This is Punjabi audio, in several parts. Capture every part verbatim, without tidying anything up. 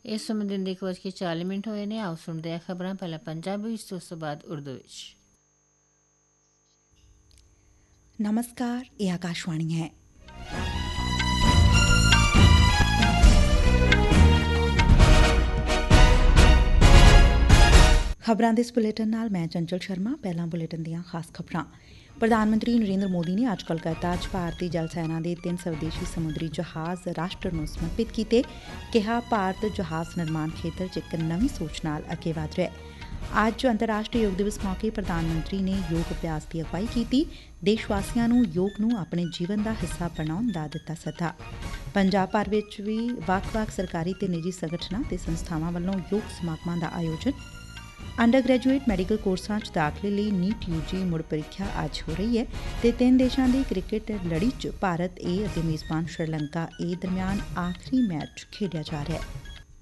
इस समय दिन ਦੇ ਇੱਕ ਵੱਜ ਕੇ ਚਾਲੀ ਮਿੰਟ ਹੋਏ ਨੇ। ਆਓ ਸੁਣਦੇ ਆ ਖਬਰਾਂ ਪਹਿਲਾਂ ਪੰਜਾਬੀ ਵਿੱਚ ਤੇ ਉਸ ਤੋਂ ਬਾਅਦ ਉਰਦੂ ਵਿੱਚ। नमस्कार, ये आकाशवाणी है। खबरां दे इस बुलेटिन नाल मैं चंचल शर्मा। पहला बुलेटिन दीआं खास खबरां। प्रधानमंत्री नरेंद्र मोदी ने अज कोलकाता च भारतीय जल सेना के तीन स्वदेशी समुद्री जहाज राष्ट्र ਨੂੰ समर्पित किए। कहा भारत जहाज निर्माण खेत्र च एक नवीं सोच नाल अगे वध रहा है। ਅੱਜ ਅੰਤਰਰਾਸ਼ਟਰੀ ਯੋਗ ਦਿਵਸ ਮੌਕੇ ਪ੍ਰਧਾਨ ਮੰਤਰੀ ਨੇ ਯੋਗ ਅਭਿਆਸ ਦੀ ਅਗਵਾਈ ਕੀਤੀ। ਦੇਸ਼ ਵਾਸੀਆਂ ਨੂੰ ਯੋਗ ਨੂੰ ਆਪਣੇ ਜੀਵਨ ਦਾ ਹਿੱਸਾ ਬਣਾਉਣ ਦਾ ਦਿੱਤਾ ਸੱਦਾ। ਪੰਜਾਬ ਭਰ ਵਿੱਚ ਵੀ ਵੱਖ-ਵੱਖ ਸਰਕਾਰੀ ਤੇ ਨਿੱਜੀ ਸੰਗਠਨਾਂ ਤੇ ਸੰਸਥਾਵਾਂ ਵੱਲੋਂ ਯੋਗ ਸਮਾਗਮਾਂ ਦਾ ਆਯੋਜਨ। ਅੰਡਰ ਗ੍ਰੈਜੂਏਟ ਮੈਡੀਕਲ ਕੋਰਸਾਂ 'ਚ ਦਾਖਲੇ ਲਈ ਨੀਟ ਯੂ ਜੀ ਮੁੜ ਪ੍ਰੀਖਿਆ ਅੱਜ ਹੋ ਰਹੀ ਹੈ ਤੇ ਤਿੰਨ ਦੇਸ਼ਾਂ ਦੀ ਕ੍ਰਿਕਟ ਲੜੀ 'ਚ ਭਾਰਤ ਏ ਅਤੇ ਮੇਜ਼ਬਾਨ ਸ਼੍ਰੀਲੰਕਾ ਏ ਦਰਮਿਆਨ ਆਖਰੀ ਮੈਚ ਖੇਡਿਆ ਜਾ ਰਿਹਾ ਹੈ।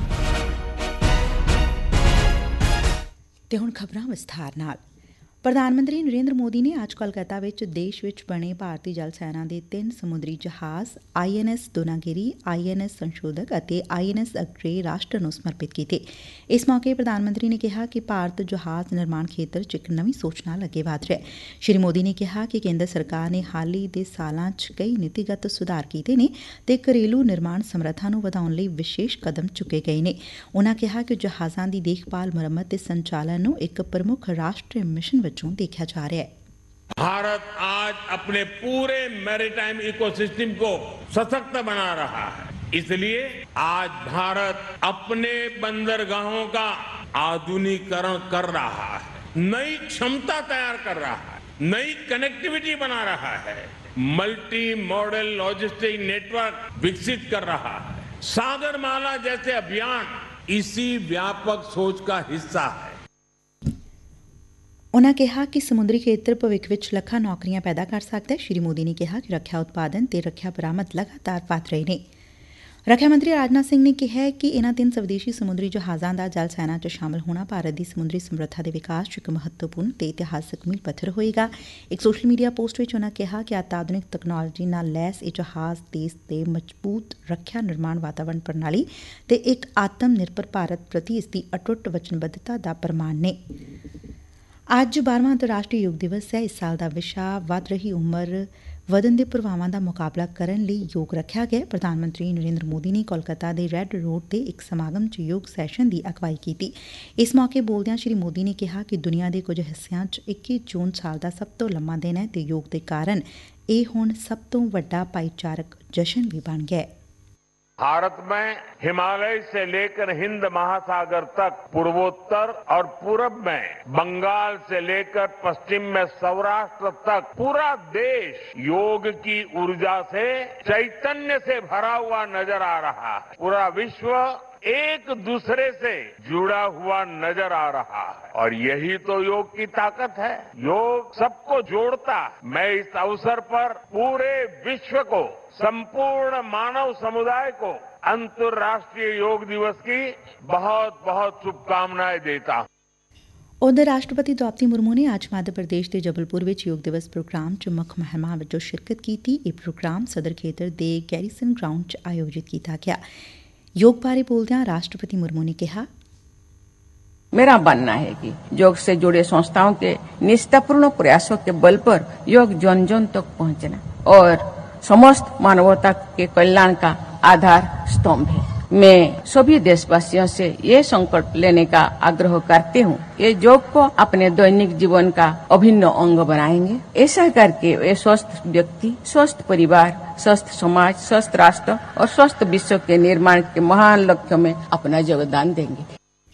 ਤੇ ਹੁਣ ਖਬਰਾਂ ਵਿਸਥਾਰ ਨਾਲ। ਪ੍ਰਧਾਨ ਮੰਤਰੀ ਨਰੇਂਦਰ ਮੋਦੀ ਨੇ ਅੱਜ ਕੋਲਕਾਤਾ ਵਿੱਚ ਦੇਸ਼ ਵਿੱਚ ਬਣੇ ਭਾਰਤੀ ਜਲ ਸੈਨਾ ਦੇ ਤਿੰਨ ਸਮੁੰਦਰੀ ਜਹਾਜ਼ ਆਈ ਐਨ ਐਸ ਦੋਨਾਗਿਰੀ, ਆਈ ਐਨ ਐਸ ਸੰਸ਼ੋਧਕ ਅਤੇ ਆਈ ਐਨ ਐਸ ਅਗਰੇ ਰਾਸ਼ਟਰ ਨੂੰ ਸਮਰਪਿਤ ਕੀਤੇ। ਇਸ ਮੌਕੇ ਪ੍ਰਧਾਨ ਮੰਤਰੀ ਨੇ ਕਿਹਾ ਕਿ ਭਾਰਤ ਜਹਾਜ਼ ਨਿਰਮਾਣ ਖੇਤਰ 'ਚ ਇੱਕ ਨਵੀਂ ਸੋਚ ਨਾਲ ਅੱਗੇ ਵਧ ਰਿਹਾ ਹੈ। ਸ਼੍ਰੀ ਮੋਦੀ ਨੇ ਕਿਹਾ ਕਿ ਕੇਂਦਰ ਸਰਕਾਰ ਨੇ ਹਾਲ ਹੀ ਦੇ ਸਾਲਾਂ 'ਚ ਕਈ ਨੀਤੀਗਤ ਸੁਧਾਰ ਕੀਤੇ ਨੇ ਤੇ ਘਰੇਲੂ ਨਿਰਮਾਣ ਸਮਰੱਥਾ ਨੂੰ ਵਧਾਉਣ ਲਈ ਵਿਸ਼ੇਸ਼ ਕਦਮ ਚੁੱਕੇ ਗਏ ਨੇ। ਉਨ੍ਹਾਂ ਕਿਹਾ ਕਿ ਜਹਾਜ਼ਾਂ ਦੀ ਦੇਖਭਾਲ, ਮੁਰੰਮਤ ਤੇ ਸੰਚਾਲਨ ਨੂੰ ਇੱਕ ਪ੍ਰਮੁੱਖ ਰਾਸ਼ਟਰੀ ਮਿਸ਼ਨ ਵਜੋਂ देखा जा रहा है। भारत आज अपने पूरे मैरीटाइम इकोसिस्टम को सशक्त बना रहा है। इसलिए आज भारत अपने बंदरगाहों का आधुनिकीकरण कर रहा है, नई क्षमता तैयार कर रहा है, नई कनेक्टिविटी बना रहा है, मल्टी मॉडल लॉजिस्टिक नेटवर्क विकसित कर रहा है। सागरमाला जैसे अभियान इसी व्यापक सोच का हिस्सा है। ਉਨ੍ਹਾਂ ਕਿਹਾ ਕਿ ਸਮੁੰਦਰੀ ਖੇਤਰ ਭਵਿੱਖ ਵਿੱਚ ਲੱਖਾਂ ਨੌਕਰੀਆਂ ਪੈਦਾ ਕਰ ਸਕਦਾ ਹੈ। ਸ਼੍ਰੀ ਮੋਦੀ ਨੇ ਕਿਹਾ ਕਿ ਰੱਖਿਆ ਉਤਪਾਦਨ ਤੇ ਰੱਖਿਆ ਬਰਾਮਦ ਲਗਾਤਾਰ ਵਧ ਰਹੇ ਨੇ। ਰੱਖਿਆ ਮੰਤਰੀ ਰਾਜਨਾਥ ਸਿੰਘ ਨੇ ਕਿਹਾ ਕਿ ਇਨ੍ਹਾਂ ਤਿੰਨ ਸਵਦੇਸ਼ੀ ਸਮੁੰਦਰੀ ਜਹਾਜ਼ਾਂ ਦਾ ਜਲ ਸੈਨਾ 'ਚ ਸ਼ਾਮਲ ਹੋਣਾ ਭਾਰਤ ਦੀ ਸਮੁੰਦਰੀ ਸਮਰੱਥਾ ਦੇ ਵਿਕਾਸ 'ਚ ਇੱਕ ਮਹੱਤਵਪੂਰਨ ਤੇ ਇਤਿਹਾਸਕ ਮੀਲ ਪੱਥਰ ਹੋਏਗਾ। ਇੱਕ ਸੋਸ਼ਲ ਮੀਡੀਆ ਪੋਸਟ ਵਿੱਚ ਉਨ੍ਹਾਂ ਕਿਹਾ ਕਿ ਅਤਿਆਧੁਨਿਕ ਤਕਨਾਲੋਜੀ ਨਾਲ ਲੈਸ ਇਹ ਜਹਾਜ਼ ਦੇਸ਼ ਦੇ ਮਜ਼ਬੂਤ ਰੱਖਿਆ ਨਿਰਮਾਣ ਵਾਤਾਵਰਣ ਪ੍ਰਣਾਲੀ ਤੇ ਇੱਕ ਆਤਮ ਨਿਰਭਰ ਭਾਰਤ ਪ੍ਰਤੀ ਇਸ ਦੀ ਅਟੁੱਟ ਵਚਨਬੱਧਤਾ ਦਾ ਪ੍ਰਮਾਣ ਨੇ। ਅੱਜ ਬਾਰਵਾਂ ਅੰਤਰਰਾਸ਼ਟਰੀ ਯੋਗ ਦਿਵਸ ਹੈ। ਇਸ ਸਾਲ ਦਾ ਵਿਸ਼ਾ ਵੱਧ ਰਹੀ ਉਮਰ ਵਧਣ ਦੇ ਪ੍ਰਭਾਵਾਂ ਦਾ ਮੁਕਾਬਲਾ ਕਰਨ ਲਈ ਯੋਗ ਰੱਖਿਆ ਗਿਆ। ਪ੍ਰਧਾਨ ਮੰਤਰੀ ਨਰੇਂਦਰ ਮੋਦੀ ਨੇ ਕੋਲਕਾਤਾ ਦੇ ਰੈੱਡ ਰੋਡ ਤੇ ਇੱਕ ਸਮਾਗਮ 'ਚ ਯੋਗ ਸੈਸ਼ਨ ਦੀ ਅਗਵਾਈ ਕੀਤੀ। ਇਸ ਮੌਕੇ ਬੋਲਦਿਆਂ ਸ਼੍ਰੀ ਮੋਦੀ ਨੇ ਕਿਹਾ ਕਿ ਦੁਨੀਆ ਦੇ ਕੁਝ ਹਿੱਸਿਆਂ 'ਚ ਇੱਕੀ ਜੂਨ ਸਾਲ ਦਾ ਸਭ ਤੋਂ ਲੰਮਾ ਦਿਨ ਹੈ ਤੇ ਯੋਗ ਦੇ ਕਾਰਨ ਇਹ ਹੁਣ ਸਭ ਤੋਂ ਵੱਡਾ ਭਾਈਚਾਰਕ ਜਸ਼ਨ ਵੀ ਬਣ ਗਿਆ ਹੈ। भारत में हिमालय से लेकर हिंद महासागर तक, पूर्वोत्तर और पूरब में बंगाल से लेकर पश्चिम में सौराष्ट्र तक पूरा देश योग की ऊर्जा से, चैतन्य से भरा हुआ नजर आ रहा है। पूरा विश्व एक दूसरे से जुड़ा हुआ नजर आ रहा है और यही तो योग की ताकत है। योग सबको जोड़ता है। मैं इस अवसर पर पूरे विश्व को, संपूर्ण मानव समुदाय को अंतर्राष्ट्रीय योग दिवस की बहुत बहुत शुभकामनाएं देता हूं। ਉਧਰ ਰਾਸ਼ਟਰਪਤੀ ਦ੍ਰੌਪਦੀ ਮੁਰਮੂ ਨੇ ਅੱਜ ਮੱਧ ਪ੍ਰਦੇਸ਼ ਦੇ ਜਬਲਪੁਰ ਵਿੱਚ ਯੋਗ ਦਿਵਸ ਪ੍ਰੋਗਰਾਮ 'ਚ ਮੁੱਖ ਮਹਿਮਾਨ ਵਜੋਂ ਸ਼ਿਰਕਤ ਕੀਤੀ। ਇਹ ਪ੍ਰੋਗਰਾਮ ਸਦਰ ਖੇਤਰ ਦੇ ਗੈਰੀਸਨ ਗਰਾਊਂਡ 'ਚ ਆਯੋਜਿਤ ਕੀਤਾ ਗਿਆ। योग बारे बोलदਿਆਂ राष्ट्रपति मुर्मू ने कहा, मेरा मानना है कि योग से जुड़े संस्थाओं के निष्ठापूर्ण प्रयासों के बल पर योग जन जन तक पहुंचना और समस्त मानवता के कल्याण का आधार स्तंभ है। मैं सभी देशवासियों से ये संकल्प लेने का आग्रह करती हूँ, ये योग को अपने दैनिक जीवन का अभिन्न अंग बनाएंगे। ऐसा करके वे स्वस्थ व्यक्ति, स्वस्थ परिवार, स्वस्थ समाज, स्वस्थ राष्ट्र और स्वस्थ विश्व के निर्माण के महान लक्ष्य में अपना योगदान देंगे।